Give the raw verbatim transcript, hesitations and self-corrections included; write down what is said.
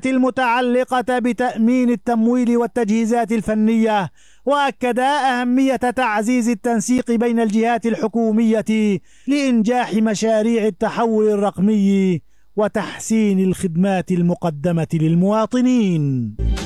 المتعلقة بتأمين التمويل والتجهيزات الفنية، وأكدا أهمية تعزيز التنسيق بين الجهات الحكومية لإنجاح مشاريع التحول الرقمي وتحسين الخدمات المقدمة للمواطنين.